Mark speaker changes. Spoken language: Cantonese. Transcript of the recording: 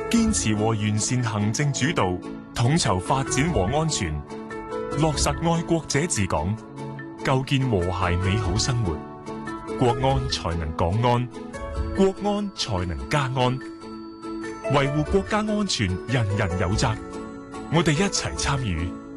Speaker 1: 堅持和完善行政主導，統籌發展和安全，落實愛國者治港，構建和諧美好生活。國安才能港安，國安才能家安。維護國家安全，人人有責。我哋一齊參與，